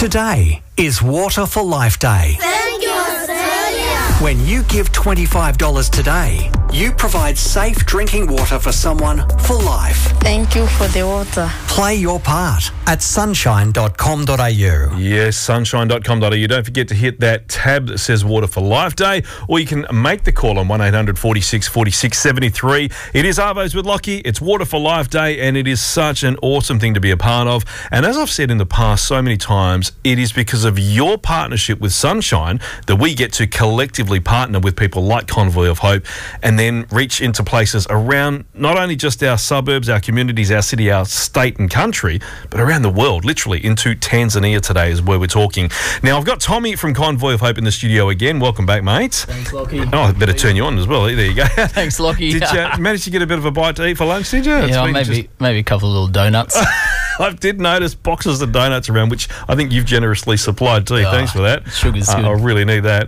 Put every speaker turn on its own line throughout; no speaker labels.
Today is Water for Life Day.
Thank you, Australia.
When you give $25 today, you provide safe drinking water for someone for life.
Thank you for the water.
Play your part at sunshine.com.au.
Yes, sunshine.com.au. Don't forget to hit that tab that says Water for Life Day, or you can make the call on 1800 46 46 73. It is Arvos with Lockie. It's Water for Life Day, and it is such an awesome thing to be a part of. And as I've said in the past so many times, it is because of your partnership with Sunshine that we get to collectively partner with people like Convoy of Hope and then reach into places around not only just our suburbs, our communities, our city, our state and country, but around the world, literally into Tanzania today is where we're talking. Now, I've got Tommy from Convoy of Hope in the studio again. Welcome back, mate.
Thanks, Lockie.
Oh, I better turn you on as well. There you go.
Thanks, Lockie.
Did you manage to get a bit of a bite to eat for lunch, did you?
Yeah, maybe a couple of little donuts.
I did notice boxes of donuts around, which I think you've generously supplied too. Thanks for that.
Sugar's good.
I really need that.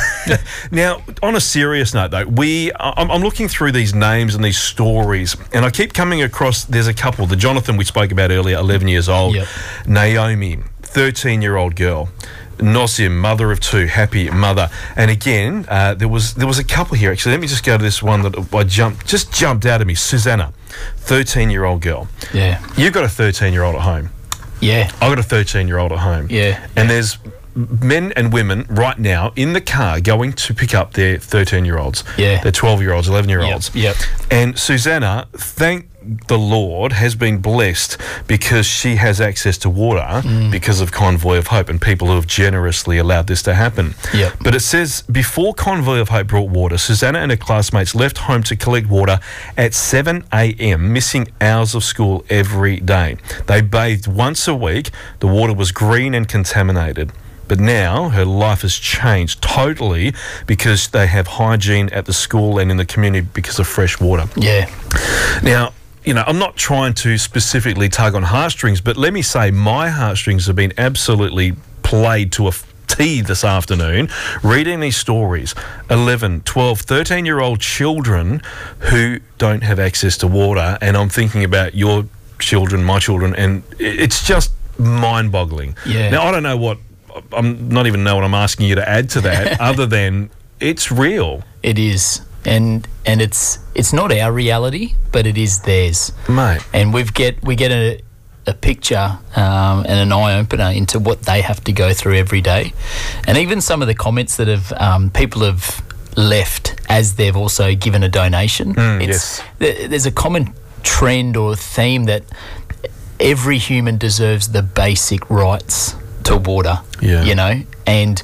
Now, on a serious note, though, I'm looking through these names and these stories, and I keep coming across, there's a couple. The Jonathan we spoke about earlier, 11 years old. Yep. Naomi, 13-year-old girl. Nosim, mother of two, happy mother. And again, there was a couple here. Actually, let me just go to this one that just jumped out at me. Susanna, 13-year-old girl.
Yeah.
You've got a 13-year-old at home.
Yeah.
I've got a 13-year-old at home.
Yeah.
And there's men and women right now in the car going to pick up their 13-year-olds.
Yeah. Their
12-year-olds, 11-year-olds.
Yep.
And Susanna, thank the Lord, has been blessed because she has access to water because of Convoy of Hope and people who have generously allowed this to happen.
Yep.
But it says, before Convoy of Hope brought water, Susanna and her classmates left home to collect water at 7 a.m, missing hours of school every day. They bathed once a week. The water was green and contaminated. But now her life has changed totally because they have hygiene at the school and in the community because of fresh water.
Yeah.
Now, you know, I'm not trying to specifically tug on heartstrings, but let me say my heartstrings have been absolutely played to a T this afternoon, reading these stories. 11, 12, 13-year-old children who don't have access to water, and I'm thinking about your children, my children, and it's just mind-boggling.
Yeah.
Now, I don't know what, I'm not even know what I'm asking you to add to that, other than it's real.
It is. And it's not our reality, but it is theirs,
mate.
And we get a picture and an eye opener into what they have to go through every day, and even some of the comments that have people have left as they've also given a donation.
Yes.
There's a common trend or theme that every human deserves the basic rights to water.
Yeah.
You know, and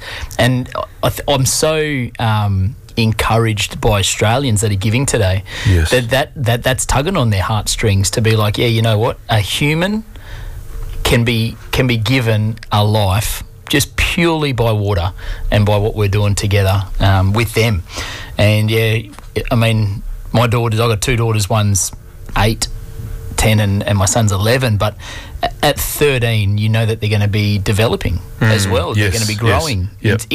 I'm so encouraged by Australians that are giving today.
Yes.
That's tugging on their heartstrings to be like, yeah, you know what, a human can be given a life just purely by water and by what we're doing together with them. And yeah, I mean, my daughters, I've got two daughters, one's 8, 10 and my son's 11, but at 13 you know that they're going to be developing as well.
Yes,
they're going to be growing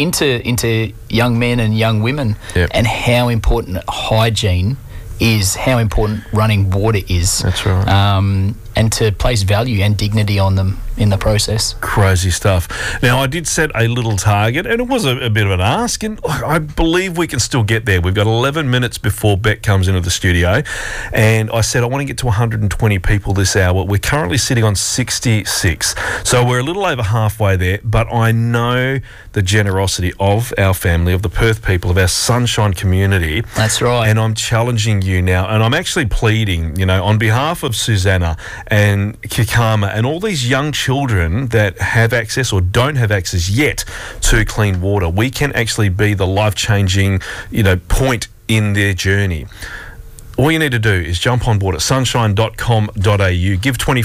into young men and young women.
Yep.
And how important hygiene is, how important running water is.
That's right.
And to place value and dignity on them in the process.
Crazy stuff. Now, I did set a little target, and it was a bit of an ask, and I believe we can still get there. We've got 11 minutes before Beck comes into the studio, and I said I want to get to 120 people this hour. We're currently sitting on 66, so we're a little over halfway there, but I know the generosity of our family, of the Perth people, of our Sunshine community.
That's right.
And I'm challenging you now, and I'm actually pleading, you know, on behalf of Susanna and Kikama and all these young children that have access or don't have access yet to clean water. We can actually be the life-changing, you know, point in their journey. All you need to do is jump on board at sunshine.com.au, give 20